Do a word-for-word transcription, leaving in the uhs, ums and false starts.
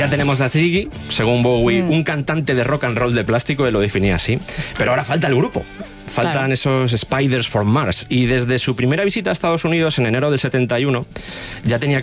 Ya tenemos a Ziggy, según Bowie, mm. un cantante de rock and roll de plástico, él lo definía así. Pero ahora falta el grupo. Faltan claro. esos Spiders from Mars. Y desde su primera visita a Estados Unidos en enero del setenta y uno, ya tenía